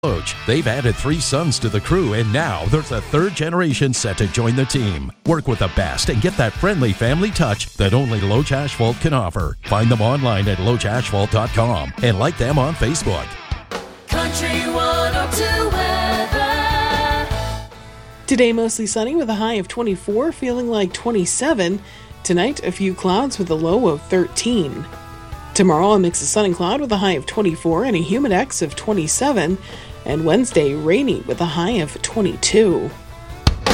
Loach. They've added 3 sons to the crew, and now there's a 3rd generation set to join the team. Work with the best and get that friendly family touch that only Loach Asphalt can offer. Find them online at loachasphalt.com and like them on Facebook. Country 102 weather. Today mostly sunny with a high of 24, feeling like 27. Tonight, a few clouds with a low of 13. Tomorrow, a mix of sun and cloud with a high of 24 and a humidex of 27. And Wednesday, rainy with a high of 22.